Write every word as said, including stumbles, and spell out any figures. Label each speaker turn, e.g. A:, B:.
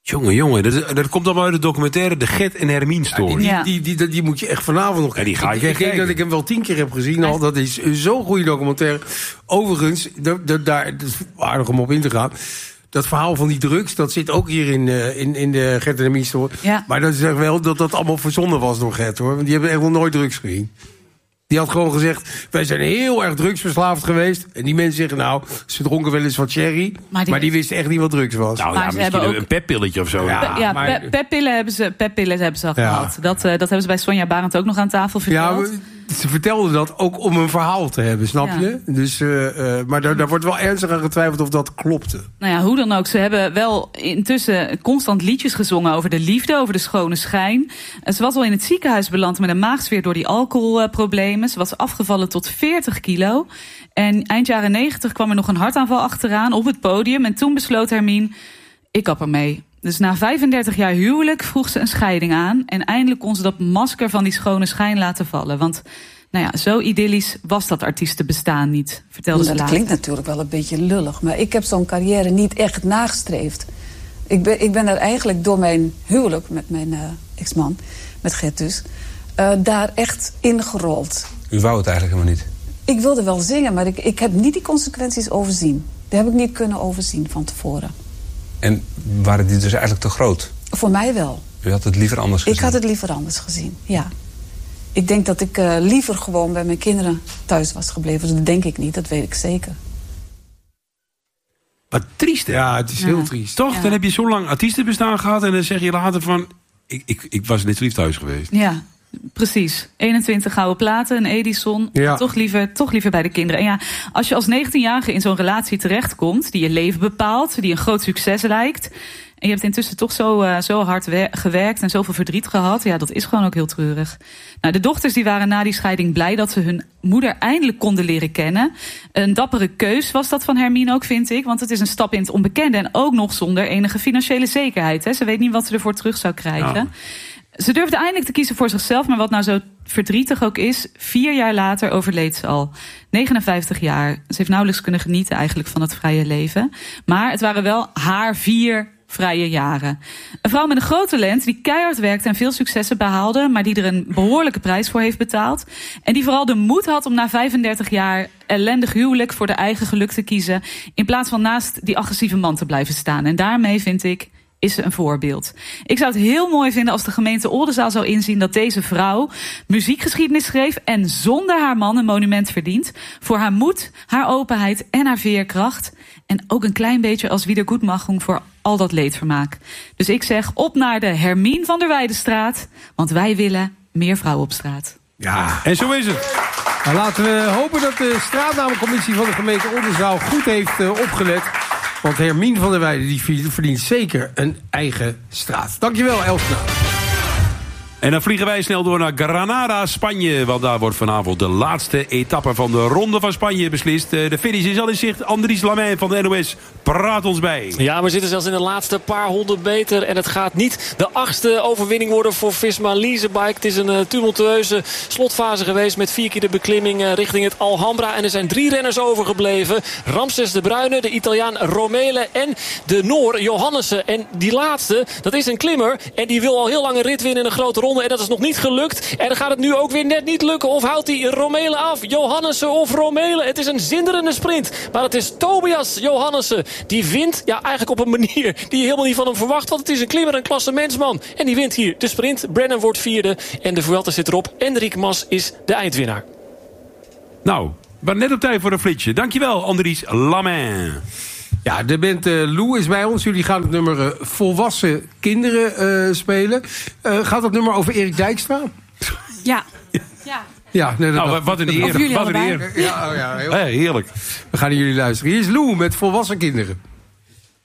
A: Jongen, jongen, dat, dat komt allemaal uit de documentaire De Gert en Hermien Story.
B: Ja,
C: die, die, die, die moet je echt vanavond nog...
A: Ja, die ga ik
C: ik denk dat ik hem wel tien keer heb gezien al. Dat is zo'n goede documentaire. Overigens, daar, daar, dat is aardig om op in te gaan. Dat verhaal van die drugs, dat zit ook hier in, uh, in, in de Gert en Hermien Story.
B: Ja.
C: Maar dat is echt wel dat dat allemaal verzonnen was door Gert, hoor. Want die hebben echt nog nooit drugs gezien. Die had gewoon gezegd, wij zijn heel erg drugsverslaafd geweest. En die mensen zeggen, nou, ze dronken wel eens wat sherry. Maar die, maar die wisten echt niet wat drugs was.
A: Nou ja, misschien ook een peppilletje of zo.
B: Ja, ja
C: maar...
B: pe- peppillen hebben ze, peppillen hebben ze al ja. gehad. Dat, uh, dat hebben ze bij Sonja Barend ook nog aan tafel verteld.
C: Ja, ze vertelde dat ook om een verhaal te hebben, snap ja. je? Dus, uh, uh, maar daar, daar wordt wel ernstig aan getwijfeld of dat klopte.
B: Nou ja, hoe dan ook. Ze hebben wel intussen constant liedjes gezongen over de liefde, over de schone schijn. Ze was al in het ziekenhuis beland met een maagzweer door die alcoholproblemen. Ze was afgevallen tot veertig kilo. En eind jaren negentig kwam er nog een hartaanval achteraan op het podium. En toen besloot Hermien, ik kap ermee. Dus na vijfendertig jaar huwelijk vroeg ze een scheiding aan. En eindelijk kon ze dat masker van die schone schijn laten vallen. Want nou ja, zo idyllisch was dat artiestenbestaan niet, vertelde ze later.
D: Dat klinkt natuurlijk wel een beetje lullig. Maar ik heb zo'n carrière niet echt nagestreefd. Ik ben, ik ben er eigenlijk door mijn huwelijk met mijn uh, ex-man, met Gert dus, uh, daar echt ingerold.
E: U wou het eigenlijk helemaal niet?
D: Ik wilde wel zingen, maar ik, ik heb niet die consequenties overzien. Die heb ik niet kunnen overzien van tevoren.
E: En waren die dus eigenlijk te groot?
D: Voor mij wel.
E: U had het liever anders gezien?
D: Ik had het liever anders gezien, ja. Ik denk dat ik uh, liever gewoon bij mijn kinderen thuis was gebleven. Dat denk ik niet, dat weet ik zeker.
A: Wat triest, hè?
C: Ja, het is
B: ja.
C: heel triest.
A: Toch?
B: Ja.
A: Dan heb je zo lang artiestenbestaan gehad en dan zeg je later van, ik, ik, ik was net zo lief thuis geweest.
B: Ja, precies. eenentwintig gouden platen, een Edison.
C: Ja.
B: Toch, liever, toch liever bij de kinderen. En ja, als je als negentienjarige in zo'n relatie terechtkomt, die je leven bepaalt, die een groot succes lijkt, en je hebt intussen toch zo, uh, zo hard wer- gewerkt en zoveel verdriet gehad, ja, dat is gewoon ook heel treurig. Nou, de dochters die waren na die scheiding blij dat ze hun moeder eindelijk konden leren kennen. Een dappere keus was dat van Hermien ook, vind ik. Want het is een stap in het onbekende en ook nog zonder enige financiële zekerheid. Hè. Ze weet niet wat ze ervoor terug zou krijgen. Ja. Ze durfde eindelijk te kiezen voor zichzelf, maar wat nou zo verdrietig ook is, vier jaar later overleed ze al. negenenvijftig jaar. Ze heeft nauwelijks kunnen genieten eigenlijk van het vrije leven. Maar het waren wel haar vier vrije jaren. Een vrouw met een groot talent die keihard werkte en veel successen behaalde, maar die er een behoorlijke prijs voor heeft betaald. En die vooral de moed had om na vijfendertig jaar ellendig huwelijk voor de eigen geluk te kiezen, in plaats van naast die agressieve man te blijven staan. En daarmee, vind ik, is ze een voorbeeld. Ik zou het heel mooi vinden als de gemeente Oldenzaal zou inzien dat deze vrouw muziekgeschiedenis schreef en zonder haar man een monument verdient voor haar moed, haar openheid en haar veerkracht. En ook een klein beetje als Wiedergutmachung voor al dat leedvermaak. Dus ik zeg op naar de Hermien van der Weidestraat, want wij willen meer vrouwen op straat.
A: Ja, en zo is het.
C: Nou, laten we hopen dat de straatnamencommissie van de gemeente Oldenzaal goed heeft uh, opgelet. Want Hermien van der Weijden die verdient zeker een eigen straat. Dankjewel, Elsna.
A: En dan vliegen wij snel door naar Granada, Spanje. Want daar wordt vanavond de laatste etappe van de Ronde van Spanje beslist. De finish is al in zicht. Andries Lamijn van de N O S praat ons bij.
F: Ja, we zitten zelfs in de laatste paar honderd meter. En het gaat niet de achtste overwinning worden voor Visma Leasebike. Het is een tumultueuze slotfase geweest met vier keer de beklimming richting het Alhambra. En er zijn drie renners overgebleven. Ramses de Bruyne, de Italiaan Romele en de Noor Johannessen. En die laatste, dat is een klimmer. En die wil al heel lang een rit winnen in een grote ronde. En dat is nog niet gelukt. En dan gaat het nu ook weer net niet lukken. Of houdt hij Romele af? Johannessen of Romele? Het is een zinderende sprint. Maar het is Tobias Johannessen. Die wint ja, eigenlijk op een manier die je helemaal niet van hem verwacht. Want het is een klimmer, een klassementsman. En die wint hier de sprint. Brennan wordt vierde. En de Vuelta zit erop. Enric Mas is de eindwinnaar.
A: Nou, maar net op tijd voor een flitsje. Dankjewel, Andries Lamijn.
C: Ja, de band uh, Lou is bij ons. Jullie gaan het nummer uh, Volwassen Kinderen uh, spelen. Uh, gaat dat nummer over Erik Dijkstra?
B: Ja. Ja.
C: Ja, nee, dat
A: nou, wat een eer.
B: Of jullie
A: wat een
B: allebei.
A: eer.
C: Ja, oh ja, heel...
A: Hey, heerlijk.
C: We gaan naar jullie luisteren. Hier is Lou met Volwassen Kinderen.